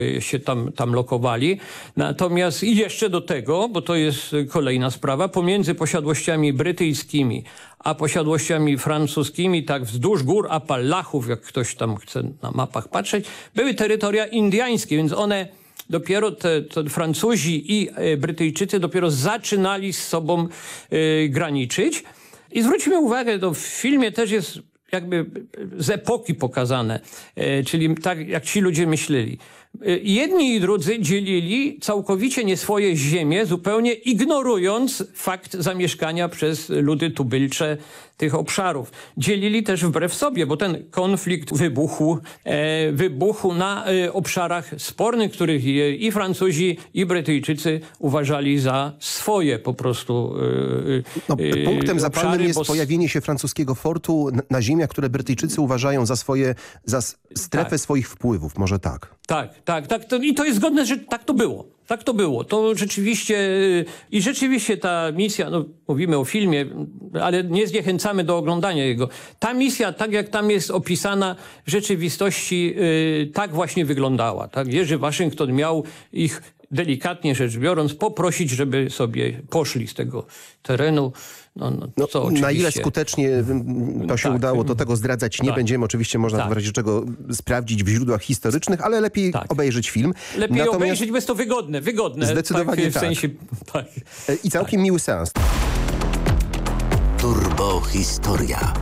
się tam lokowali. Natomiast i jeszcze do tego, bo to jest kolejna sprawa, pomiędzy posiadłościami brytyjskimi a posiadłościami francuskimi, tak wzdłuż gór Apalachów, jak ktoś tam chce na mapach patrzeć, były terytoria indyjskie, więc one dopiero te Francuzi i Brytyjczycy dopiero zaczynali z sobą graniczyć. I zwróćmy uwagę, to w filmie też jest jakby z epoki pokazane, czyli tak jak ci ludzie myśleli. Jedni i drudzy dzielili całkowicie nie swoje ziemie, zupełnie ignorując fakt zamieszkania przez ludy tubylcze tych obszarów. Dzielili też wbrew sobie, bo ten konflikt wybuchł na obszarach spornych, których i Francuzi, i Brytyjczycy uważali za swoje po prostu punktem zapalnym obszary, jest pojawienie się francuskiego fortu na ziemiach, które Brytyjczycy uważają za strefę swoich wpływów, może tak. Tak. I to jest zgodne, że tak to było. Tak to było. To rzeczywiście ta misja, no mówimy o filmie, ale nie zniechęcamy do oglądania jego. Ta misja, tak jak tam jest opisana, w rzeczywistości tak właśnie wyglądała. Tak? Jerzy Waszyngton miał ich, delikatnie rzecz biorąc, poprosić, żeby sobie poszli z tego terenu. Co oczywiście. Na ile skutecznie to się udało, to tego zdradzać nie będziemy. Oczywiście można w razie czego sprawdzić w źródłach historycznych, ale lepiej obejrzeć film. Lepiej obejrzeć, bo jest to wygodne. Zdecydowanie w sensie, tak. I całkiem miły seans. Turbo Historia.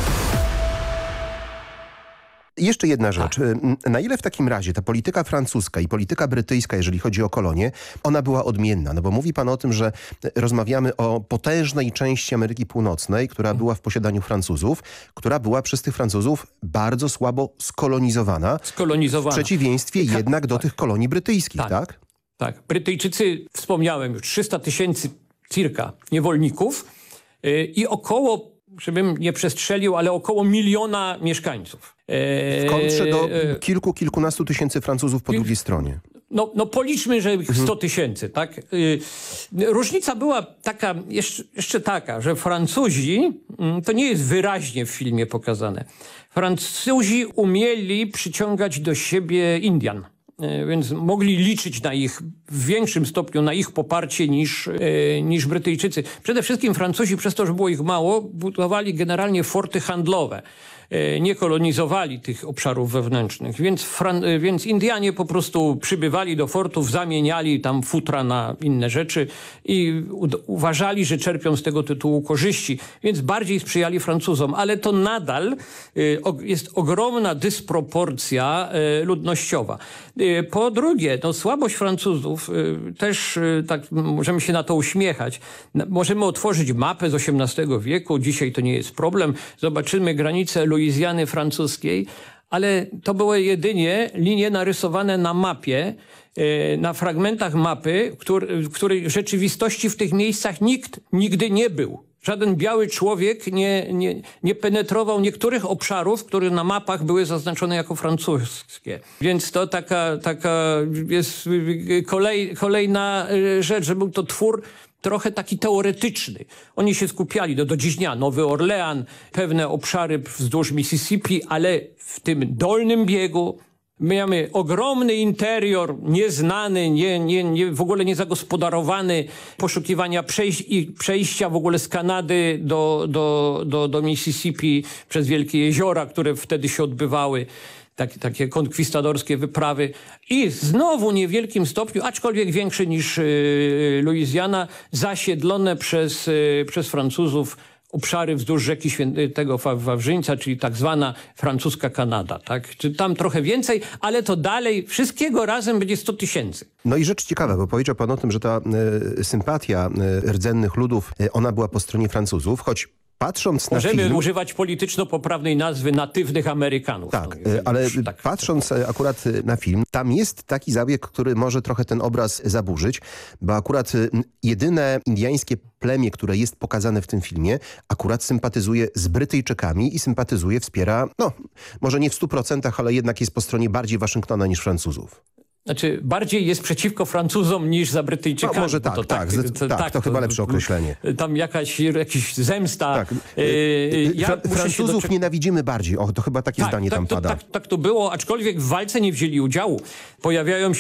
Jeszcze jedna rzecz. Na ile w takim razie ta polityka francuska i polityka brytyjska, jeżeli chodzi o kolonie, ona była odmienna? No bo mówi pan o tym, że rozmawiamy o potężnej części Ameryki Północnej, która była w posiadaniu Francuzów, która była przez tych Francuzów bardzo słabo skolonizowana. W przeciwieństwie jednak do tych kolonii brytyjskich, tak? Tak. Brytyjczycy, wspomniałem już, 300 000 circa niewolników i około, żebym nie przestrzelił, ale około 1 miliona mieszkańców. W kontrze do kilkunastu tysięcy Francuzów po drugiej stronie. No policzmy, że 100 000, tak? Różnica była taka, jeszcze taka, że Francuzi, to nie jest wyraźnie w filmie pokazane, Francuzi umieli przyciągać do siebie Indian. Więc mogli liczyć w większym stopniu na ich poparcie niż Brytyjczycy. Przede wszystkim Francuzi, przez to, że było ich mało, budowali generalnie forty handlowe. Nie kolonizowali tych obszarów wewnętrznych, więc Indianie po prostu przybywali do fortów, zamieniali tam futra na inne rzeczy i uważali, że czerpią z tego tytułu korzyści, więc bardziej sprzyjali Francuzom. Ale to nadal jest ogromna dysproporcja ludnościowa. Po drugie, słabość Francuzów, też tak możemy się na to uśmiechać. Możemy otworzyć mapę z XVIII wieku, dzisiaj to nie jest problem. Zobaczymy granice Luizjany francuskiej, ale to były jedynie linie narysowane na mapie, na fragmentach mapy, w której w rzeczywistości w tych miejscach nikt nigdy nie był. Żaden biały człowiek nie penetrował niektórych obszarów, które na mapach były zaznaczone jako francuskie. Więc to taka jest kolejna rzecz, że był to twór trochę taki teoretyczny. Oni się skupiali do dziś dnia, Nowy Orlean, pewne obszary wzdłuż Mississippi, ale w tym dolnym biegu mamy ogromny interior, nieznany, w ogóle niezagospodarowany, poszukiwania przejścia w ogóle z Kanady do Mississippi przez wielkie jeziora, które wtedy się odbywały. Takie konkwistadorskie wyprawy i znowu w niewielkim stopniu, aczkolwiek większy niż Luizjana, zasiedlone przez Francuzów obszary wzdłuż rzeki Świętego Wawrzyńca, czyli tak zwana francuska Kanada. Tak? Czy tam trochę więcej, ale to dalej wszystkiego razem będzie 100 000. No i rzecz ciekawa, bo powiedział pan o tym, że ta sympatia rdzennych ludów, ona była po stronie Francuzów, choć patrząc na film... Możemy używać polityczno-poprawnej nazwy natywnych Amerykanów. Tak, ale patrząc akurat na film, tam jest taki zabieg, który może trochę ten obraz zaburzyć, bo akurat jedyne indyjskie plemię, które jest pokazane w tym filmie, akurat sympatyzuje z Brytyjczykami i wspiera, może nie w 100%, ale jednak jest po stronie bardziej Waszyngtona niż Francuzów. Znaczy, bardziej jest przeciwko Francuzom niż za Brytyjczykami. No, może bo tak, to chyba lepsze określenie. Tam jakaś zemsta. Tak. Ja muszę się Francuzów nienawidzimy bardziej. To chyba takie zdanie tam pada. Tak to było, aczkolwiek w walce nie wzięli udziału. Pojawiają się